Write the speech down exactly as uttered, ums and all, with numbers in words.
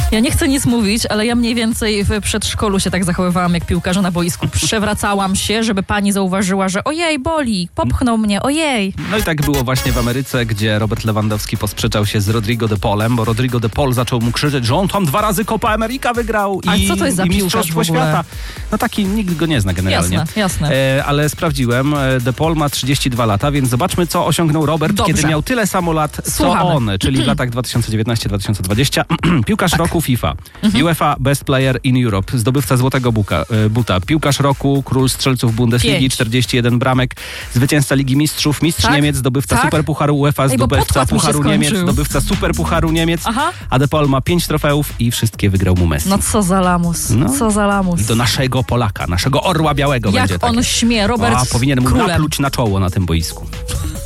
Ja nie chcę nic mówić, ale ja mniej więcej w przedszkolu się tak zachowywałam jak piłkarze na boisku. Przewracałam się, żeby pani zauważyła, że ojej, boli, popchnął mnie, ojej. No i tak było właśnie w Ameryce, gdzie Robert Lewandowski posprzeczał się z Rodrigo de Paulem, bo Rodrigo de Paul zaczął mu krzyczeć, że on tam dwa razy Copa America wygrał A i, co to jest za i piłkarz Mistrzostwo w ogóle? Świata. No taki nikt go nie zna generalnie. Jasne, jasne. E, ale sprawdziłem, de Paul ma trzydzieści dwa lata, więc zobaczmy, co osiągnął Robert, Dobrze. kiedy miał tyle samo lat, co Słuchamy. on, czyli w latach dwa tysiące dziewiętnasty dwa tysiące dwudziesty. Piłkarz Tak. roku FIFA, Mhm. UEFA Best Player in Europe, zdobywca Złotego buka, e, Buta, piłkarz roku, król strzelców Bundesligi, Pięć. czterdzieści jeden bramek, zwycięzca Ligi Mistrzów, mistrz Tak? Niemiec, zdobywca Tak? Superpucharu UEFA, Ej, bo zdobywca podkład mi się Pucharu Niemiec, skończył. zdobywca Superpucharu Niemiec, Aha. a de Paul ma pięć trofeów i wszystkie wygrał mu Messi. No co za lamus, No. co za lamus. I do naszego Polaka, naszego orła białego Jak będzie on takie. śmie, Robert A, powinien mu królem. napluć na czoło na tym boisku.